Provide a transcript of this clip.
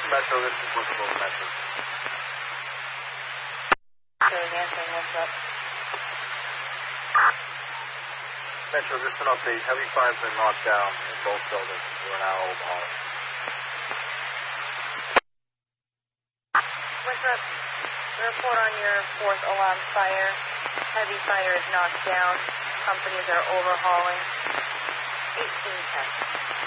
Metro, this is Whistle Metro. Okay, answering, what's up? Metro, just an update. Heavy fire's been knocked down in both buildings. We're now overhauling. What's up? Report on your fourth alarm fire. Heavy fire is knocked down. Companies are overhauling. 1810.